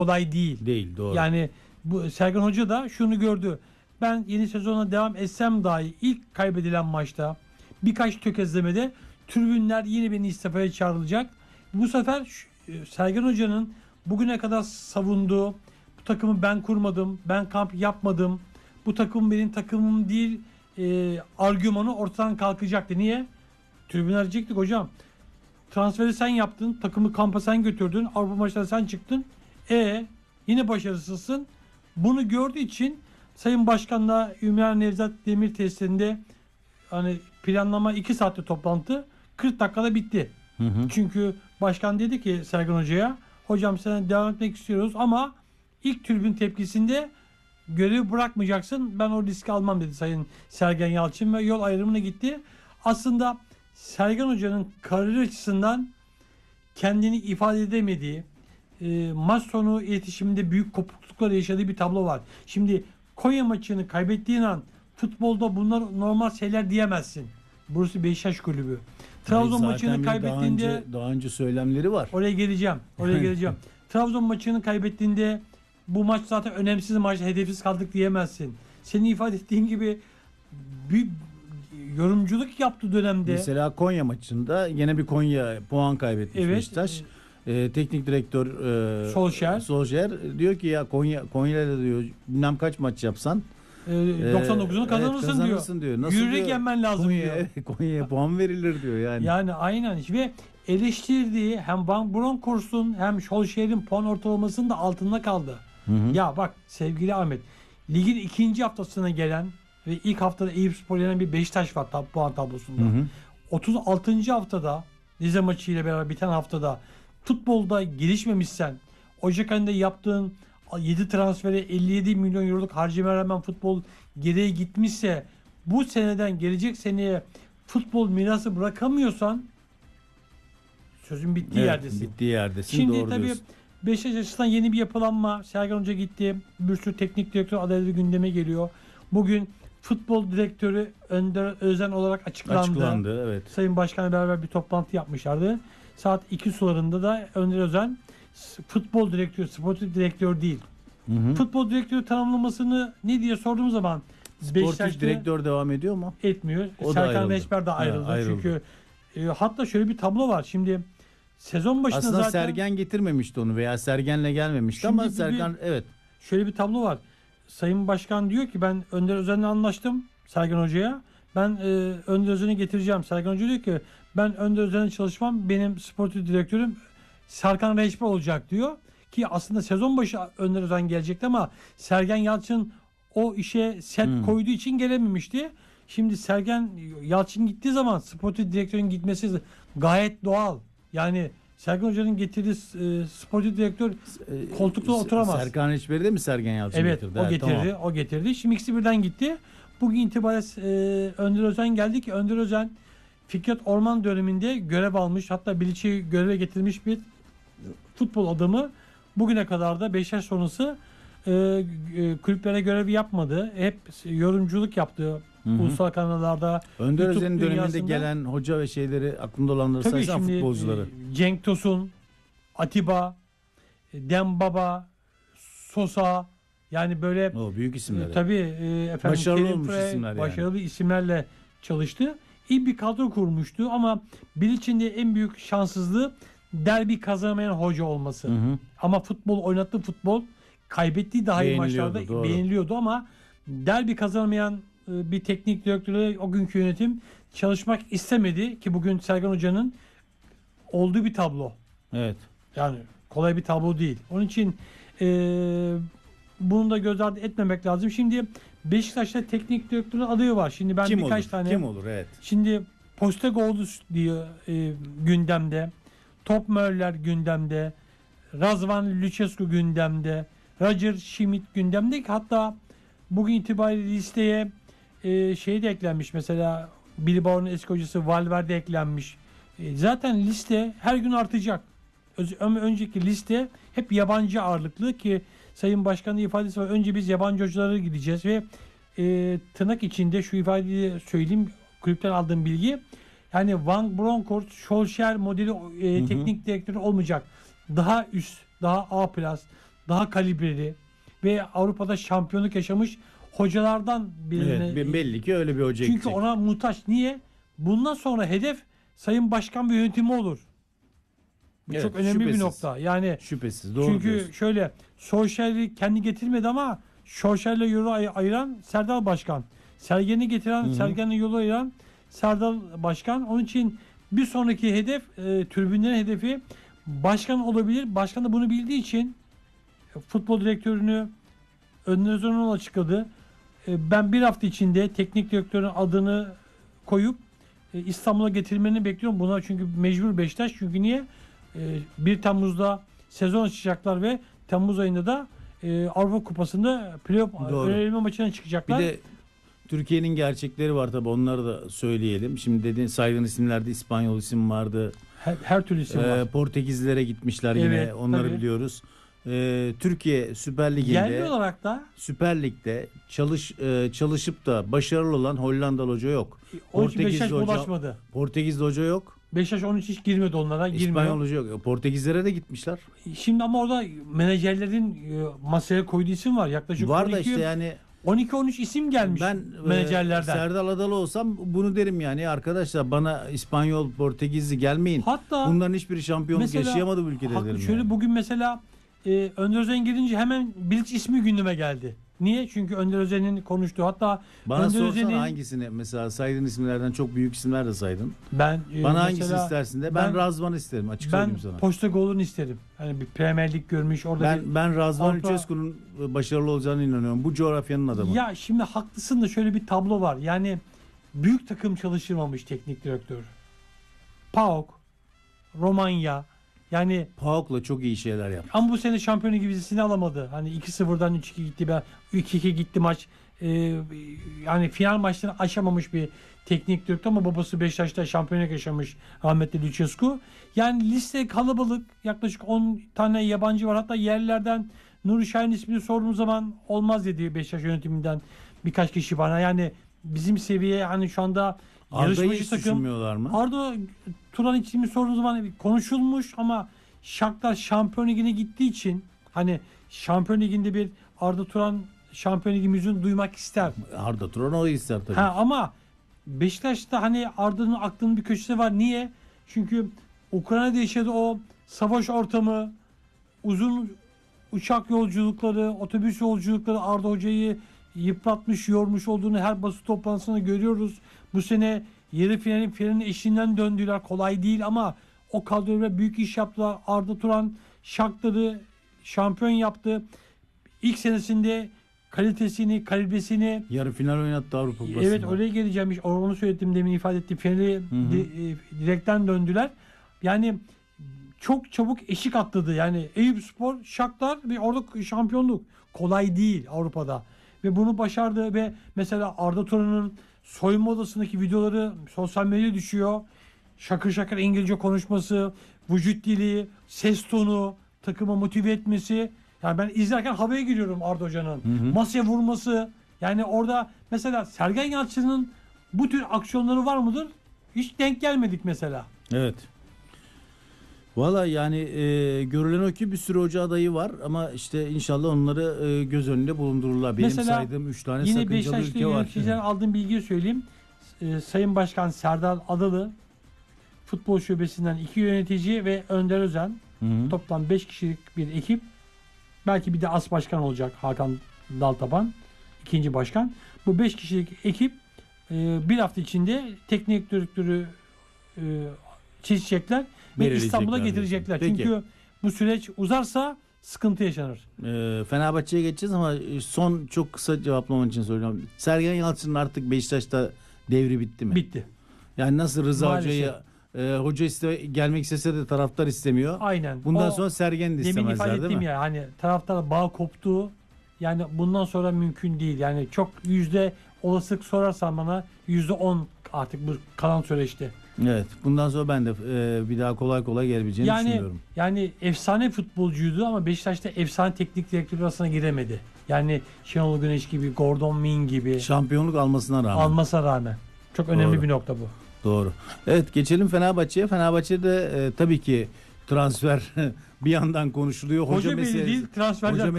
olay değil. Değil, doğru. Yani bu Sergen Hoca da şunu gördü. Ben yeni sezona devam etsem dahi ilk kaybedilen maçta birkaç tökezlemede tribünler yine beni istifaya çağrılacak. Bu sefer Sergen Hoca'nın bugüne kadar savunduğu bu takımı ben kurmadım, ben kamp yapmadım, bu takım benim takımım değil argümanı ortadan kalkacaktı. Niye? Tribünler diyecektik hocam. Transferi sen yaptın, takımı kampa sen götürdün, Avrupa maçlarına sen çıktın. Yine başarısızsın. Bunu gördüğü için Sayın Başkan'la Ümran Nevzat Demir tesisinde hani planlama 2 saatte toplantı 40 dakikada bitti. Çünkü başkan dedi ki Sergen Hoca'ya, hocam sana devam etmek istiyoruz ama ilk tribün tepkisinde görevi bırakmayacaksın. Ben o riski almam dedi Sayın Sergen Yalçın ve yol ayrımına gitti. Aslında Sergen Hoca'nın kariyer açısından kendini ifade edemediği, maç sonu iletişiminde büyük kopukluklar yaşadığı bir tablo var. Şimdi Konya maçını kaybettiğin an futbolda bunlar normal şeyler diyemezsin. Burası Beşiktaş kulübü. Trabzon maçını kaybettiğinde daha önce söylemleri var. Oraya geleceğim. Trabzon maçını kaybettiğinde bu maç zaten önemsiz maç, hedefsiz kaldık diyemezsin. Senin ifade ettiğin gibi bir yorumculuk yaptığı dönemde. Mesela Konya maçında yine bir Konya puan kaybetmiş Beşiktaş. Teknik direktör Solskjaer diyor ki ya Konya'da diyor bilmem kaç maç yapsan 99'unu kazanırsın diyor. Nasıl yürürek yenmen lazım diyor. Konya'ya puan verilir diyor yani. Yani aynen ve eleştirdiği hem Van Bronckhorst'un hem Solskjaer'in puan ortalamasının da altında kaldı. Ya bak sevgili Ahmet, ligin ikinci haftasına gelen ve ilk haftada Eyüpspor yenen bir Beşiktaş var puan tablosunda. 36. haftada Rize maçı ile beraber biten haftada futbolda gelişmemişsen, Ocak ayında yaptığın 7 transfere 57 milyon euroluk harcamaya rağmen futbol geriye gitmişse, bu seneden gelecek seneye futbol mirası bırakamıyorsan sözün bittiği yerdesin. Bittiği yerdesin. Şimdi doğru tabii diyorsun. Beşiktaş açısından yeni bir yapılanma. Sergen Hoca gitti. Bir sürü teknik direktör adayları gündeme geliyor. Bugün futbol direktörü Önder Özen olarak açıklandı. Evet. Sayın Başkan'la beraber bir toplantı yapmışlardı. Saat 2 sularında da Önder Özen futbol direktörü, sportif direktör değil. Futbol direktörü tanımlamasını ne diye sorduğum zaman sportif direktör devam ediyor mu? Etmiyor. O Serkan Reçber de ayrıldı. Çünkü hatta şöyle bir tablo var. Şimdi sezon başında aslında zaten Sergen getirmemişti onu veya Sergen'le gelmemişti ama Sergen şöyle bir tablo var. Sayın Başkan diyor ki ben Önder Özen'le anlaştım Sergen Hoca'ya. Ben Önder Özen'i getireceğim. Sergen Hoca diyor ki ben Önder Özen'le çalışmam. Benim sportif direktörüm Serkan Reçber olacak diyor. Ki aslında sezon başı Önder Özen gelecekti ama Sergen Yalçın o işe set koyduğu için gelememişti. Şimdi Sergen Yalçın gittiği zaman sportif direktörün gitmesi gayet doğal. Yani Sergen Hoca'nın getirdiği sportif direktör koltukta oturamaz. Serkan Reçber'i de mi Sergen Yalçın getirdi? Evet, o getirdi. Şimdi ikisi birden gitti. Bugün itibariyle Önder Özen geldi ki Önder Özen Fikret Orman döneminde görev almış, hatta Bilic'i göreve getirmiş bir futbol adamı. Bugüne kadar da Beşiktaş sonrası kulüplere görev yapmadı. Hep yorumculuk yaptı. Ulusal kanallarda. Önder Özen'in döneminde gelen hoca ve şeyleri aklımda olanları saysan futbolcuları. Cenk Tosun, Atiba, Dembaba, Sosa, yani böyle büyük isimler. Tabii başarılı olmuş isimler başarılı isimlerle çalıştı. İyi bir kadro kurmuştu ama Bilic'in de en büyük şanssızlığı derbi kazanamayan hoca olması. Ama oynattığı futbol kaybettiği daha iyi maçlarda beğeniliyordu ama derbi kazanamayan bir teknik direktörle o günkü yönetim çalışmak istemedi ki bugün Sergen Hoca'nın olduğu bir tablo. Evet. Yani kolay bir tablo değil. Onun için bunu da göz ardı etmemek lazım. Şimdi Beşiktaş'ta teknik direktörün adayı var. Şimdi ben birkaç tane. Kim olur? Evet. Şimdi Postecoglou diyor gündemde. Top Möller gündemde. Razvan Lucescu gündemde. Roger Schmidt gündemde. Hatta bugün itibariyle listeye şey de eklenmiş. Mesela Bilbao'nun eski hocası Valverde eklenmiş. Zaten liste her gün artacak. Önceki liste hep yabancı ağırlıklı ki Sayın Başkan'ın ifadesi var. Önce biz yabancı hocalara gideceğiz ve tırnak içinde şu ifadeyi söyleyeyim. Kulüpten aldığım bilgi. Yani Van Bronckhorst, Solskjaer modeli teknik direktörü olmayacak. Daha üst, daha A+, daha kalibreli ve Avrupa'da şampiyonluk yaşamış hocalardan birine. Evet, belli ki öyle bir hoca Çünkü gidecek. ona muhtaç. Niye? Bundan sonra hedef Sayın Başkan ve yönetimi olur. Bu Evet, çok önemli şüphesiz. bir nokta. Yani Şüphesiz. Doğru çünkü diyorsun. şöyle Solskjaer'i kendi getirmedi ama Solskjaer'le yolu ayıran Serdal Başkan. Sergen'i getiren, Sergen'le yolu ayıran Serdal Başkan. Onun için bir sonraki hedef tribünlerin hedefi başkan olabilir. Başkan da bunu bildiği için futbol direktörünü Önder Özen'e açıkladı. Ben bir hafta içinde teknik direktörün adını koyup İstanbul'a getirmeni bekliyorum. Buna çünkü mecbur Beşiktaş. Çünkü niye? 1 Temmuz'da sezon açacaklar ve Temmuz ayında da Avrupa Kupası'nda playoff eleme maçına çıkacaklar. Bir de Türkiye'nin gerçekleri var tabii, onları da söyleyelim. Şimdi dediğin saydığın isimlerde İspanyol isim vardı. Her türlü isim var. Portekizlilere gitmişler Evet, yine, onları tabii. Biliyoruz. Türkiye Süper Yerli Ligi'nde, olarak Süper Lig'de çalışıp da başarılı olan Hollandalı hoca yok. onun için Beşiktaş Portekizli ulaşmadı. Portekizli hoca yok. Beşiktaş onun için hiç girmedi onlara. İspanyol Girmiyor. hoca yok. Portekizlere de gitmişler. Şimdi ama orada menajerlerin masaya koyduğu isim var. Yaklaşık Var 12, da işte yani 12-13 isim gelmiş ben menajerlerden. Serdal Adalı olsam bunu derim yani, arkadaşlar bana İspanyol, Portekizli gelmeyin. Hatta Bunların hiçbiri şampiyonluk mesela, yaşayamadı bu ülkede haklı, derim. şöyle yani. bugün mesela Önder Özen girince hemen Bilic ismi gündeme geldi. Niye? Çünkü Önder Özen'in konuştuğu, hatta Bana Önder sorsana Özen'in, hangisini, mesela saydığın isimlerden çok büyük isimler de saydın. ben Bana hangisini mesela, istersin de ben Razvan isterim, açık söyleyeyim sana. Ben Postecoglou'nu isterim. Yani bir Premier Lig görmüş orada. Ben Razvan Avrupa- Lucescu'nun başarılı olacağına inanıyorum. Bu coğrafyanın adamı. Ya şimdi haklısın da şöyle bir tablo var. Yani büyük takım çalıştırmamış teknik direktör. PAOK, Romanya, yani PAOK'la çok iyi şeyler yaptı. ama bu sene şampiyonu gibi vizesini alamadı. Hani 2-0'dan 3-2 gitti, 3-2 gitti maç. Yani final maçlarını aşamamış bir teknik direktör ama babası Beşiktaş'ta şampiyonluk yaşamış rahmetli Lucescu. Yani liste kalabalık. Yaklaşık 10 tane yabancı var. Hatta yerlilerden Nuri Şahin ismini sorduğum zaman olmaz dedi Beşiktaş yönetiminden birkaç kişi bana. Yani bizim seviye hani şu anda Arda'yı yarışmacı hiç takım. düşünmüyorlar mı? Arda Turan ismini sorduğum zaman konuşulmuş ama Shakhtar Şampiyon Ligi'ne gittiği için hani Şampiyon Ligi'nde bir Arda Turan Şampiyon Ligi yüzünü duymak ister. Arda Turan o ister tabii. Ama Beşiktaş'ta hani Arda'nın aklının bir köşesi var. Niye? Çünkü Ukrayna'da yaşadığı o savaş ortamı, uzun uçak yolculukları, otobüs yolculukları Arda Hoca'yı yıpratmış, yormuş olduğunu her basın toplantısında görüyoruz. Bu sene yarı finalin eşiğinden döndüler. Kolay değil ama o kadroyla büyük iş yaptılar. Arda Turan Shakhtar'ı şampiyon yaptı. İlk senesinde kalitesini, kalibresini, Yarı final oynattı Avrupa Kupası'nda. evet oraya geleceğim. Onu söyledim, demin ifade ettim. Finali direkten döndüler. Yani çok çabuk eşik atladı. Yani Eyüpspor, Shakhtar ve orada şampiyonluk kolay değil Avrupa'da. Ve bunu başardı ve mesela Arda Turan'ın soyunma odasındaki videoları sosyal medyaya düşüyor. Şakır şakır İngilizce konuşması, vücut dili, ses tonu, takımı motive etmesi. Yani ben izlerken havaya giriyorum Arda Hoca'nın. Masaya vurması. Yani orada mesela Sergen Yalçın'ın bu tür aksiyonları var mıdır? Hiç denk gelmedik mesela. Evet. Valla yani görülen o ki bir sürü hoca adayı var ama işte inşallah onları göz önünde bulundururlar. Benim Mesela saydığım 3 tane yine sakıncalı Beşiktaş'ta ülke var. yöneticilerden aldığım bilgiyi söyleyeyim. Sayın Başkan Serdal Adalı, futbol şubesinden 2 yönetici ve Önder Özen, toplam 5 kişilik bir ekip. Belki bir de as başkan olacak Hakan Daltaban, ikinci başkan. Bu 5 kişilik ekip bir hafta içinde teknik direktörü çizecekler ve İstanbul'a getirecekler. Peki. Çünkü bu süreç uzarsa sıkıntı yaşanır. Fenerbahçe'ye geçeceğiz ama son çok kısa cevaplaman için söylüyorum. Sergen Yalçın'ın artık Beşiktaş'ta devri bitti mi? Bitti. Yani nasıl Rıza Maalesef. Hoca'yı hoca gelmek istese de taraftar istemiyor. Aynen. Bundan sonra Sergen de demin ifade istemezler değil ettiğim mi? ya hani taraftar bağ koptu. Yani bundan sonra mümkün değil. Yani çok olasılık sorarsan bana %10 artık bu kalan süreçte. Evet. Bundan sonra ben de bir daha kolay kolay gelebileceğini düşünüyorum. Yani efsane futbolcuydu ama Beşiktaş'ta efsane teknik direktör arasına giremedi. Yani Şenol Güneş gibi, Gordon Min gibi Şampiyonluk almasına rağmen. Çok önemli Doğru. bir nokta bu. Doğru. Evet, geçelim Fenerbahçe'ye. Fenerbahçe'de tabii ki transfer bir yandan konuşuluyor. Hoca belli değil, transferler